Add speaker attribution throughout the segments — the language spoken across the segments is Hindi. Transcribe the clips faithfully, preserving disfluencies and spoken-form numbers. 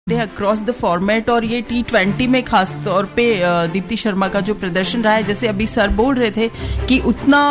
Speaker 1: अक्रॉस द फॉर्मेट, और ये टी ट्वेंटी में खास तौर पे दीप्ति शर्मा का जो प्रदर्शन रहा है, जैसे अभी सर बोल रहे थे कि उतना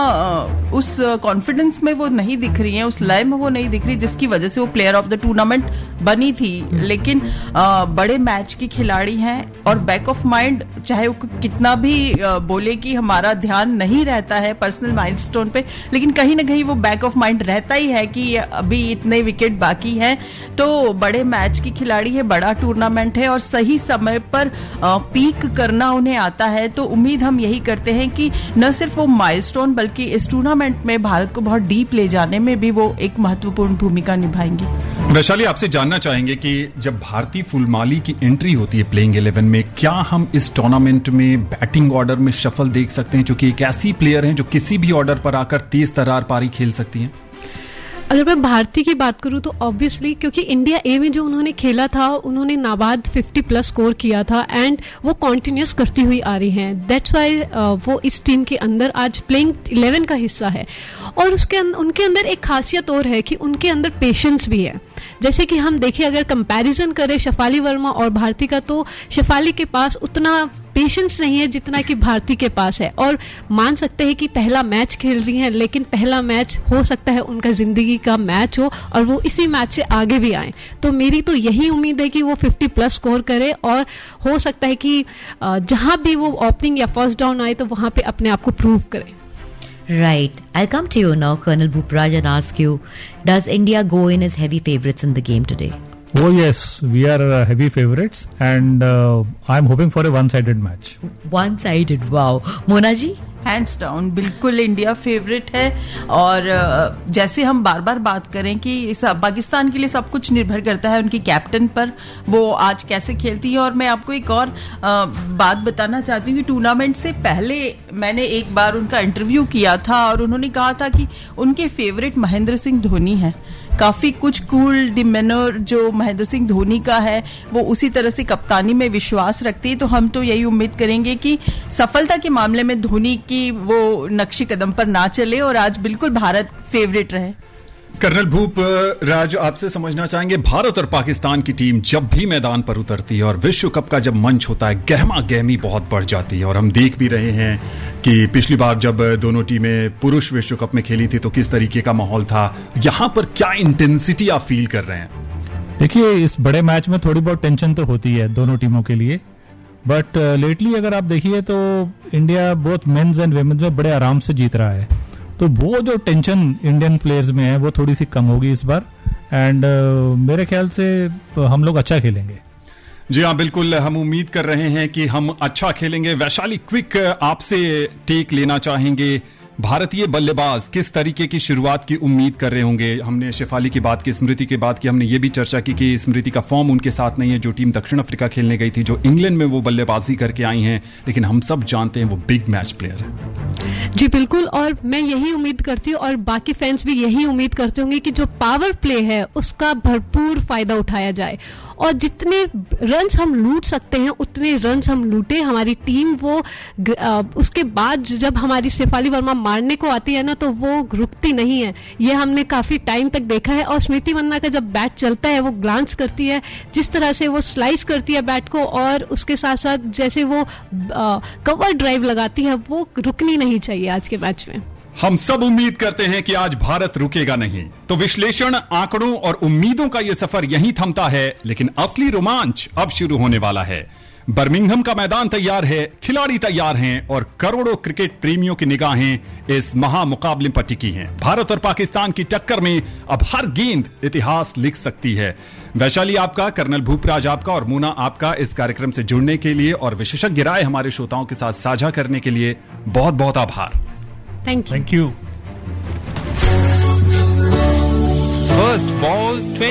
Speaker 1: उस कॉन्फिडेंस में वो नहीं दिख रही है, उस लय में वो नहीं दिख रही जिसकी वजह से वो प्लेयर ऑफ द टूर्नामेंट बनी थी। लेकिन बड़े मैच की खिलाड़ी हैं और बैक ऑफ माइंड चाहे वो कितना भी बोले कि हमारा ध्यान नहीं रहता है पर्सनल माइलस्टोन पे, लेकिन कहीं ना कहीं वो बैक ऑफ माइंड रहता ही है कि अभी इतने विकेट बाकी हैं। तो बड़े मैच की खिलाड़ी है, बड़ा टूर्नामेंट है और सही समय पर पीक करना उन्हें आता है। तो उम्मीद हम यही करते हैं कि न सिर्फ वो माइलस्टोन बल्कि इस टूर्नामेंट में भारत को बहुत डीप ले जाने में भी वो एक महत्वपूर्ण भूमिका निभाएंगी।
Speaker 2: वैशाली, आपसे जानना चाहेंगे कि जब भारतीय फुलमाली की एंट्री होती है प्लेइंग इलेवन में, क्या हम इस टूर्नामेंट में बैटिंग ऑर्डर में शफल देख सकते हैं, क्योंकि एक ऐसी प्लेयर हैं जो किसी भी ऑर्डर पर आकर तेज तर्रार पारी खेल सकती हैं?
Speaker 3: अगर मैं भारती की बात करूं तो ऑब्वियसली क्योंकि इंडिया ए में जो उन्होंने खेला था उन्होंने नाबाद फिफ्टी प्लस स्कोर किया था एंड वो कॉन्टिन्यूस करती हुई आ रही हैं। दैट्स वाई वो इस टीम के अंदर आज प्लेइंग इलेवन का हिस्सा है। और उसके अं, उनके अंदर एक खासियत और है कि उनके अंदर पेशेंस भी है। जैसे कि हम देखें, अगर कंपैरिजन करें शेफाली वर्मा और भारती का, तो शेफाली के पास उतना पेशेंस नहीं है जितना कि भारती के पास है। और मान सकते हैं कि पहला मैच खेल रही हैं, लेकिन पहला मैच हो सकता है उनका जिंदगी का मैच हो और वो इसी मैच से आगे भी आए। तो मेरी तो यही उम्मीद है कि वो फिफ्टी प्लस स्कोर करे और हो सकता है कि जहां भी वो ओपनिंग या फर्स्ट डाउन आए तो वहां पे अपने आप को प्रूव करे।
Speaker 4: Right. I'll come to you now, Colonel Bhupraj, and ask you, does India go in as heavy favorites in the game today?
Speaker 5: Oh yes, we are uh, heavy favorites and uh, I'm hoping for a one-sided match.
Speaker 4: One-sided, wow. Mona ji?
Speaker 1: Hands down बिल्कुल इंडिया फेवरेट है। और जैसे हम बार बार बात करें कि पाकिस्तान के लिए सब कुछ निर्भर करता है उनकी कैप्टन पर, वो आज कैसे खेलती है। और मैं आपको एक और बात बताना चाहती हूँ कि टूर्नामेंट से पहले मैंने एक बार उनका इंटरव्यू किया था और उन्होंने कहा था कि उनके फेवरेट महेंद्र सिंह धोनी है। काफी कुछ कूल डिमेनर जो महेंद्र सिंह धोनी का है वो उसी तरह से कप्तानी में विश्वास रखती है। तो हम तो यही उम्मीद करेंगे कि सफलता के मामले में धोनी की वो नक्शे कदम पर ना चले और आज बिल्कुल भारत फेवरेट रहे।
Speaker 2: कर्नल भूप राज, आपसे समझना चाहेंगे, भारत और पाकिस्तान की टीम जब भी मैदान पर उतरती है और विश्व कप का जब मंच होता है, गहमा गहमी बहुत बढ़ जाती है। और हम देख भी रहे हैं कि पिछली बार जब दोनों टीमें पुरुष विश्व कप में खेली थी तो किस तरीके का माहौल था। यहां पर क्या इंटेंसिटी आप फील कर रहे हैं?
Speaker 5: देखिए, इस बड़े मैच में थोड़ी बहुत टेंशन तो होती है दोनों टीमों के लिए, बट लेटली अगर आप देखिए तो India both mains and women's में बड़े आराम से जीत रहा है। तो वो जो टेंशन इंडियन प्लेयर्स में है वो थोड़ी सी कम होगी इस बार एंड uh, मेरे ख्याल से हम लोग अच्छा खेलेंगे।
Speaker 2: जी हाँ, बिल्कुल हम उम्मीद कर रहे हैं कि हम अच्छा खेलेंगे। वैशाली, क्विक आपसे टेक लेना चाहेंगे, भारतीय बल्लेबाज किस तरीके की शुरुआत की उम्मीद कर रहे होंगे? हमने शेफाली की बात की, स्मृति की बात की, हमने ये भी चर्चा की कि स्मृति का फॉर्म उनके साथ नहीं है। जो टीम दक्षिण अफ्रीका खेलने गई थी, जो इंग्लैंड में वो बल्लेबाजी करके आई हैं, लेकिन हम सब जानते हैं वो बिग मैच प्लेयर है।
Speaker 3: जी बिल्कुल, और मैं यही उम्मीद करती हूँ और बाकी फैंस भी यही उम्मीद करते होंगे कि जो पावर प्ले है उसका भरपूर फायदा उठाया जाए और जितने रन्स हम लूट सकते हैं उतने रन्स हम लूटे। हमारी टीम वो आ, उसके बाद जब हमारी शेफाली वर्मा मारने को आती है ना तो वो रुकती नहीं है। ये हमने काफी टाइम तक देखा है। और स्मृति मंदाना का जब बैट चलता है वो ग्लांस करती है, जिस तरह से वो स्लाइस करती है बैट को, और उसके साथ साथ जैसे वो आ, कवर ड्राइव लगाती है, वो रुकनी नहीं चाहिए आज के मैच में।
Speaker 2: हम सब उम्मीद करते हैं कि आज भारत रुकेगा नहीं। तो विश्लेषण, आंकड़ों और उम्मीदों का यह सफर यहीं थमता है, लेकिन असली रोमांच अब शुरू होने वाला है। बर्मिंघम का मैदान तैयार है, खिलाड़ी तैयार हैं और करोड़ों क्रिकेट प्रेमियों की निगाहें इस महामुकाबले पर टिकी हैं। भारत और पाकिस्तान की टक्कर में अब हर गेंद इतिहास लिख सकती है। वैशाली आपका, कर्नल भूपराज आपका और मोना आपका इस कार्यक्रम से जुड़ने के लिए और विशेषज्ञ राय हमारे श्रोताओं के साथ साझा करने के लिए बहुत बहुत आभार।
Speaker 3: Thank you.
Speaker 5: Thank you.
Speaker 6: First ball, twenty